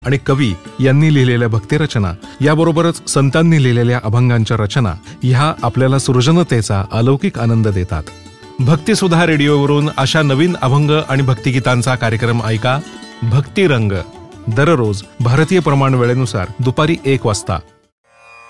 आणि कवी यांनी लिहिलेल्या भक्तिरचना याबरोबरच संतांनी लिहिलेल्या अभंगांच्या रचना ह्या आपल्याला सृजनतेचा अलौकिक आनंद देतात. भक्तिसुधा रेडिओवरून अशा नवीन अभंग आणि भक्तिगीतांचा कार्यक्रम ऐका. भक्तिरंग दररोज भारतीय प्रमाण वेळेनुसार दुपारी 1 वाजता.